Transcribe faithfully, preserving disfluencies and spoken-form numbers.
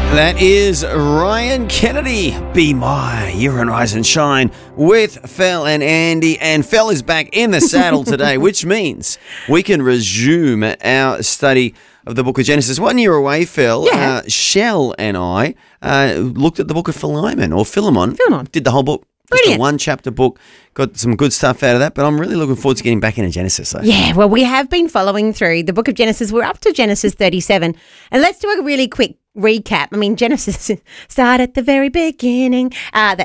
That is Ryan Kennedy. Be my, you're on Rise and Shine with Fel and Andy. And Fel is back in the saddle today, which means we can resume our study of the book of Genesis. One year away, Fel, Yeah. uh, Shell and I uh, looked at the book of Philemon, or Philemon. Philemon. Did the whole book. Just a Brilliant. one-chapter book. Got some good stuff out of that, but I'm really looking forward to getting back into Genesis. Though. Yeah, well, we have been following through the book of Genesis. We're up to Genesis thirty-seven. And let's do a really quick recap. I mean, Genesis start at the very beginning. Uh, that